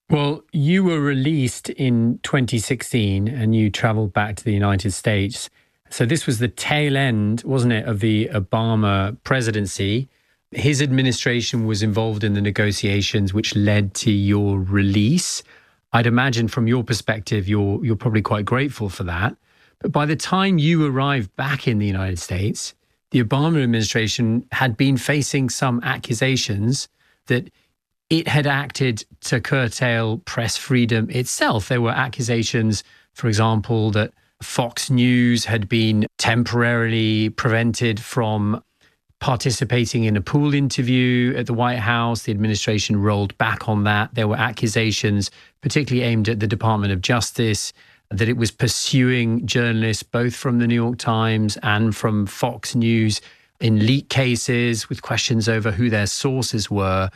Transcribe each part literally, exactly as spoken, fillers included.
Well, you were released in twenty sixteen and you traveled back to the United States. So this was the tail end, wasn't it, of the Obama presidency? His administration was involved in the negotiations which led to your release. I'd imagine from your perspective, you're you're probably quite grateful for that. But by the time you arrived back in the United States, the Obama administration had been facing some accusations that it had acted to curtail press freedom itself. There were accusations, for example, that Fox News had been temporarily prevented from participating in a pool interview at the White House. The administration rolled back on that. There were accusations, particularly aimed at the Department of Justice, that it was pursuing journalists both from the New York Times and from Fox News in leak cases with questions over who their sources were.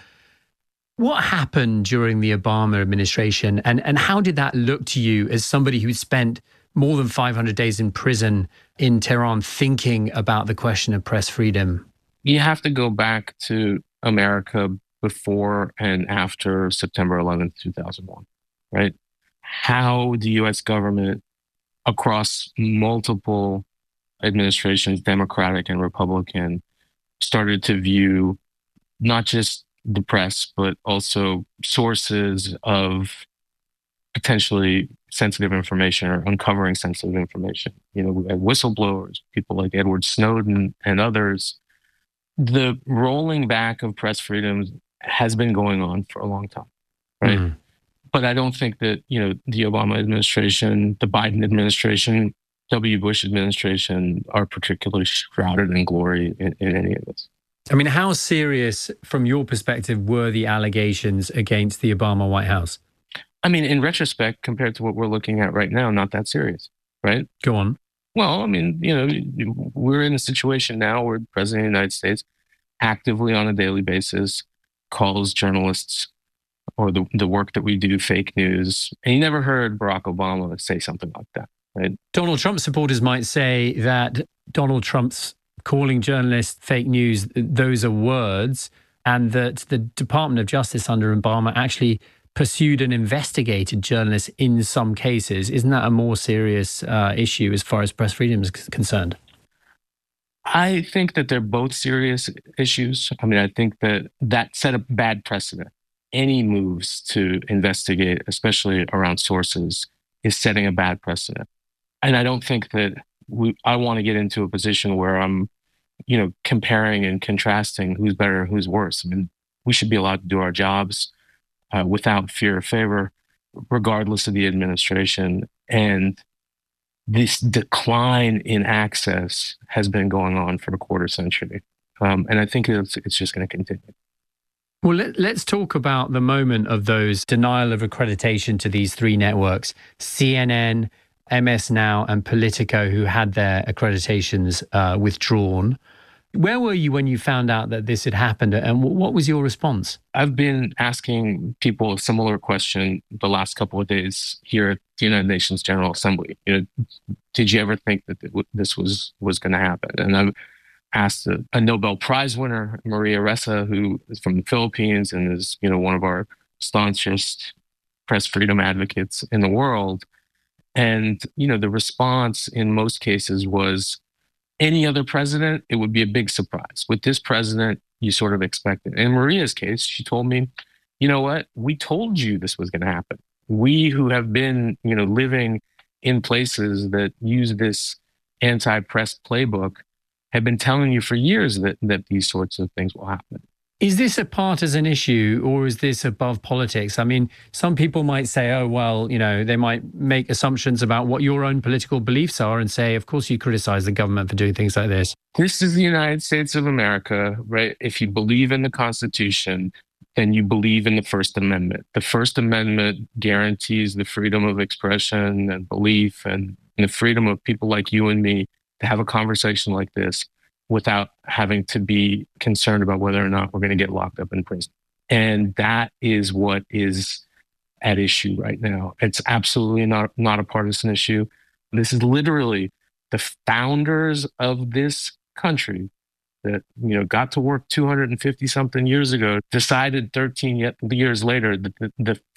What happened during the Obama administration, and, and how did that look to you as somebody who spent more than five hundred days in prison in Tehran thinking about the question of press freedom? You have to go back to America before and after September eleventh, two thousand one, right? How the U S government across multiple administrations, Democratic and Republican, started to view not just the press, but also sources of potentially sensitive information or uncovering sensitive information. You know, we had whistleblowers, people like Edward Snowden and others. The rolling back of press freedoms has been going on for a long time, right? Mm. But I don't think that, you know, the Obama administration, the Biden administration, W. Bush administration are particularly shrouded in glory in, in any of this. I mean, how serious, from your perspective, were the allegations against the Obama White House? I mean, in retrospect, compared to what we're looking at right now, not that serious, right? Go on. Well, I mean, you know, we're in a situation now where the President of the United States actively on a daily basis calls journalists or the, the work that we do fake news. And you never heard Barack Obama say something like that, right? Donald Trump supporters might say that Donald Trump's calling journalists fake news, those are words, and that the Department of Justice under Obama actually pursued and investigated journalists in some cases. Isn't that a more serious uh, issue as far as press freedom is concerned? I think that they're both serious issues. I mean, I think that that set a bad precedent. Any moves to investigate, especially around sources, is setting a bad precedent. And I don't think that we, I want to get into a position where I'm, you know, comparing and contrasting who's better, who's worse. I mean, we should be allowed to do our jobs uh, without fear or favor, regardless of the administration. And this decline in access has been going on for a quarter century. Um, and I think it's, it's just going to continue. Well, let, let's talk about the moment of those denial of accreditation to these three networks, C N N, M S Now, and Politico, who had their accreditations uh, withdrawn. Where were you when you found out that this had happened, and what was your response? I've been asking people a similar question the last couple of days here at the United Nations General Assembly. You know, did you ever think that this was was going to happen? And I've asked a, a Nobel Prize winner, Maria Ressa, who is from the Philippines and is, you know, one of our staunchest press freedom advocates in the world. And, you know, the response in most cases was, any other president, it would be a big surprise. With this president, you sort of expect it. In Maria's case, she told me, you know what? We told you this was going to happen. We who have been, you know, living in places that use this anti-press playbook have been telling you for years that, that these sorts of things will happen. Is this a partisan issue or is this above politics? I mean, some people might say, oh, well, you know, they might make assumptions about what your own political beliefs are and say, of course, you criticize the government for doing things like this. This is the United States of America, right? If you believe in the Constitution, then you believe in the First Amendment. The First Amendment guarantees the freedom of expression and belief and the freedom of people like you and me to have a conversation like this without having to be concerned about whether or not we're going to get locked up in prison. And that is what is at issue right now. It's absolutely not, not a partisan issue. This is literally the founders of this country that, you know, got to work two hundred fifty something years ago, decided thirteen years later that the, the